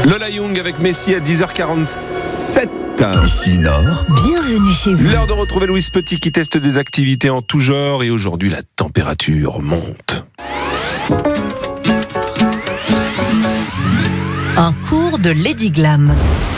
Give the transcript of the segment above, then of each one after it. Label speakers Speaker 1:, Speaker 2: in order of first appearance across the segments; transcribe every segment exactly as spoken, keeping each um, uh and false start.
Speaker 1: Lola Young avec Messi à dix heures quarante-sept.
Speaker 2: Ici Nord.
Speaker 3: Bienvenue chez vous.
Speaker 1: L'heure de retrouver Louise Petit qui teste des activités en tout genre et aujourd'hui la température monte.
Speaker 3: Un cours de Lady Glam.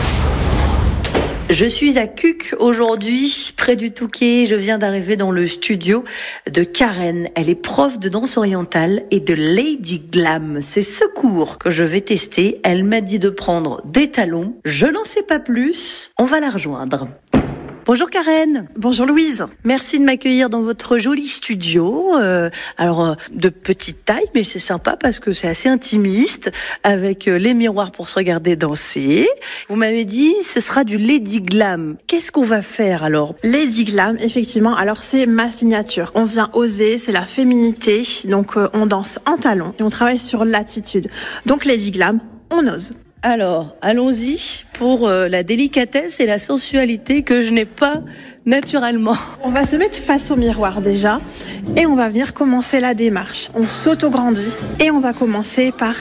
Speaker 4: Je suis à Cuques aujourd'hui, près du Touquet. Je viens d'arriver dans le studio de Karen. Elle est prof de danse orientale et de Lady Glam. C'est ce cours que je vais tester. Elle m'a dit de prendre des talons. Je n'en sais pas plus. On va la rejoindre. Bonjour Karen.
Speaker 5: Bonjour Louise.
Speaker 4: Merci de m'accueillir dans votre joli studio. Euh, alors, euh, de petite taille, mais c'est sympa parce que c'est assez intimiste, avec euh, les miroirs pour se regarder danser. Vous m'avez dit, ce sera du Lady Glam. Qu'est-ce qu'on va faire alors ?
Speaker 5: Lady Glam, effectivement. Alors, c'est ma signature. On vient oser, c'est la féminité. Donc, euh, on danse en talons et on travaille sur l'attitude. Donc, Lady Glam, on ose.
Speaker 4: Alors, allons-y pour euh, la délicatesse et la sensualité que je n'ai pas naturellement.
Speaker 5: On va se mettre face au miroir déjà et on va venir commencer la démarche. On s'auto-grandit et on va commencer par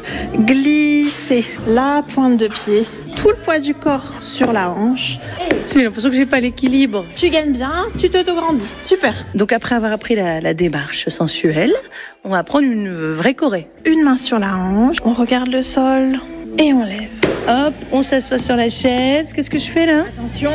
Speaker 5: glisser la pointe de pied, tout le poids du corps sur la hanche.
Speaker 4: J'ai l'impression que j'ai pas l'équilibre.
Speaker 5: Tu gagnes bien, tu t'auto-grandis. Super.
Speaker 4: Donc après avoir appris la, la démarche sensuelle, on va prendre une vraie choré.
Speaker 5: Une main sur la hanche, on regarde le sol et on lève.
Speaker 4: Hop, on s'assoit sur la chaise. Qu'est-ce que je fais là ?
Speaker 5: Attention,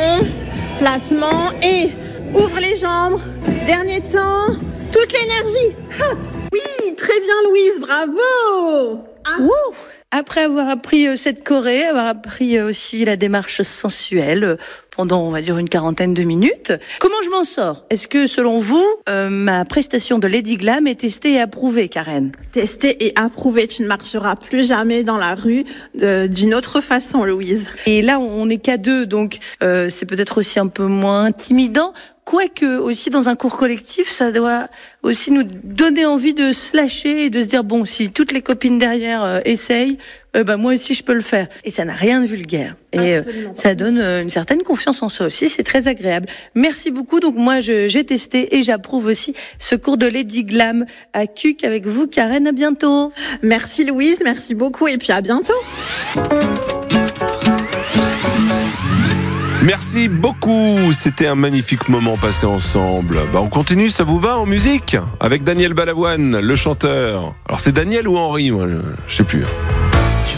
Speaker 5: placement et ouvre les jambes. Dernier temps, toute l'énergie. Ha, oui, très bien Louise, bravo. Ah.
Speaker 4: Wouh ! Après avoir appris euh, cette choré, avoir appris euh, aussi la démarche sensuelle euh, pendant, on va dire, une quarantaine de minutes, comment je m'en sors ? Est-ce que, selon vous, euh, ma prestation de Lady Glam est testée et approuvée, Karen ?
Speaker 5: Testée et approuvée, tu ne marcheras plus jamais dans la rue de, d'une autre façon, Louise.
Speaker 4: Et là, on n'est qu'à deux, donc euh, c'est peut-être aussi un peu moins intimidant. Quoique, aussi, dans un cours collectif, ça doit aussi nous donner envie de se lâcher et de se dire, bon, si toutes les copines derrière euh, essayent, euh, bah, moi aussi, je peux le faire. Et ça n'a rien de vulgaire. Et euh, ça donne euh, une certaine confiance en soi aussi. C'est très agréable. Merci beaucoup. Donc, moi, je, j'ai testé et j'approuve aussi ce cours de Lady Glam à Cuques avec vous, Karen. À bientôt.
Speaker 5: Merci, Louise. Merci beaucoup. Et puis, à bientôt.
Speaker 1: Merci beaucoup, c'était un magnifique moment passé ensemble. Bah on continue, ça vous va en musique ? Avec Daniel Balavoine, le chanteur. Alors c'est Daniel ou Henri, moi je, je sais plus.